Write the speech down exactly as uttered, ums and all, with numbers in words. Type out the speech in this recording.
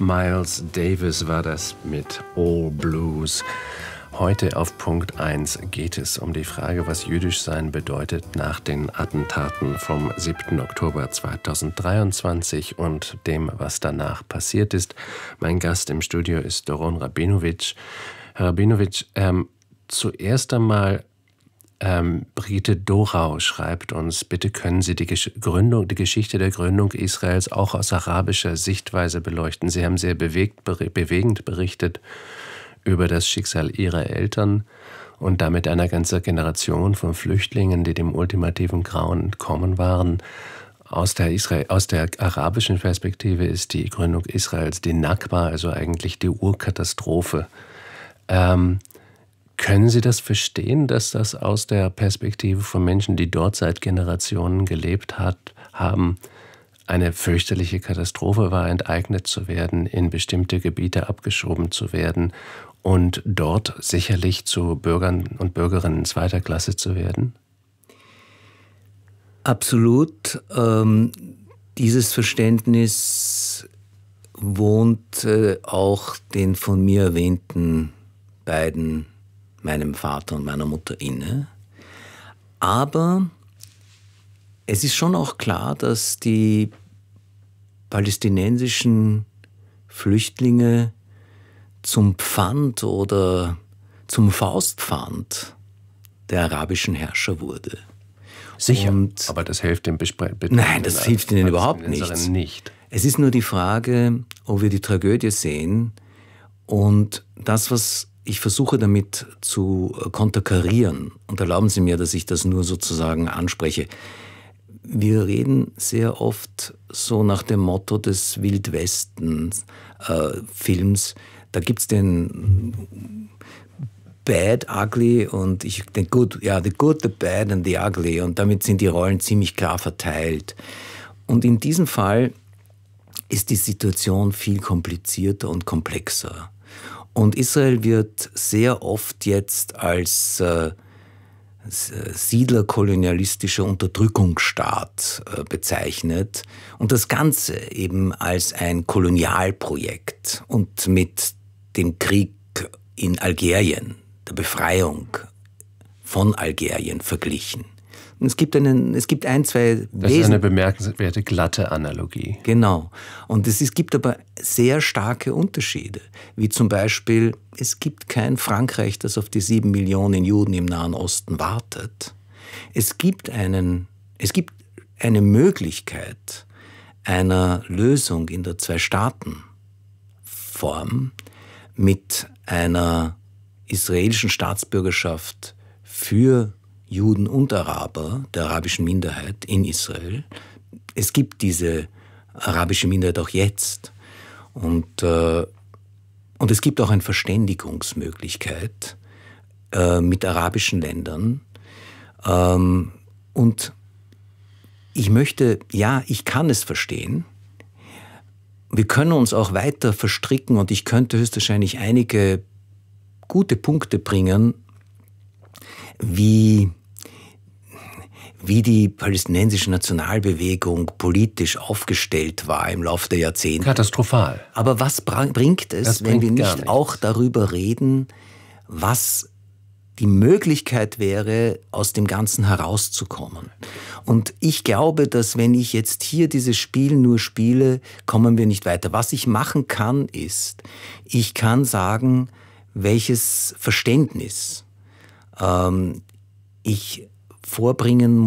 Miles Davis war das mit All Blues. Heute auf Punkt eins geht es um die Frage, was jüdisch sein bedeutet nach den Attentaten vom siebten Oktober zweitausenddreiundzwanzig und dem, was danach passiert ist. Mein Gast im Studio ist Doron Rabinowitsch. Herr Rabinowitsch, ähm, zuerst einmal Ähm, Brigitte Dorau schreibt uns, bitte können Sie die Gesch- Gründung, die Geschichte der Gründung Israels auch aus arabischer Sichtweise beleuchten. Sie haben sehr bewegt, be- bewegend berichtet über das Schicksal Ihrer Eltern und damit einer ganzen Generation von Flüchtlingen, die dem ultimativen Grauen entkommen waren. Aus der, Israel, aus der arabischen Perspektive ist die Gründung Israels die Nakba, also eigentlich die Urkatastrophe. Ähm, Können Sie das verstehen, dass das aus der Perspektive von Menschen, die dort seit Generationen gelebt hat, haben, eine fürchterliche Katastrophe war, enteignet zu werden, in bestimmte Gebiete abgeschoben zu werden und dort sicherlich zu Bürgern und Bürgerinnen zweiter Klasse zu werden? Absolut. Ähm, dieses Verständnis wohnt äh, auch den von mir erwähnten beiden, meinem Vater und meiner Mutter, inne. Aber es ist schon auch klar, dass die palästinensischen Flüchtlinge zum Pfand oder zum Faustpfand der arabischen Herrscher wurde. Sicher, Und aber das hilft dem Bespre- Nein, das hilft ihnen überhaupt nichts. nicht. Es ist nur die Frage, ob wir die Tragödie sehen und das, was ich versuche damit zu konterkarieren, und erlauben Sie mir, dass ich das nur sozusagen anspreche. Wir reden sehr oft so nach dem Motto des Wildwesten-Films. Da gibt es den Bad, Ugly und ich den Good, ja, the Good, the Bad and the Ugly. Und damit sind die Rollen ziemlich klar verteilt. Und in diesem Fall ist die Situation viel komplizierter und komplexer. Und Israel wird sehr oft jetzt als äh, siedlerkolonialistischer Unterdrückungsstaat äh, bezeichnet und das Ganze eben als ein Kolonialprojekt und mit dem Krieg in Algerien, der Befreiung von Algerien verglichen. Und es gibt, einen, es gibt ein, zwei Das Wesen- ist eine bemerkenswerte glatte Analogie. Genau. Und es ist, gibt aber sehr starke Unterschiede. Wie zum Beispiel, es gibt kein Frankreich, das auf die sieben Millionen Juden im Nahen Osten wartet. Es gibt, einen, es gibt eine Möglichkeit einer Lösung in der Zwei-Staaten-Form mit einer israelischen Staatsbürgerschaft für Juden und Araber, der arabischen Minderheit in Israel. Es gibt diese arabische Minderheit auch jetzt. Und, äh, und es gibt auch eine Verständigungsmöglichkeit äh, mit arabischen Ländern. Ähm, und ich möchte, ja, ich kann es verstehen. Wir können uns auch weiter verstricken und ich könnte höchstwahrscheinlich einige gute Punkte bringen, wie wie die palästinensische Nationalbewegung politisch aufgestellt war im Laufe der Jahrzehnte. Katastrophal. Aber was bringt es, das wenn bringt wir nicht auch darüber reden, was die Möglichkeit wäre, aus dem Ganzen herauszukommen? Und ich glaube, dass wenn ich jetzt hier dieses Spiel nur spiele, kommen wir nicht weiter. Was ich machen kann, ist, ich kann sagen, welches Verständnis ähm, ich vorbringen muss,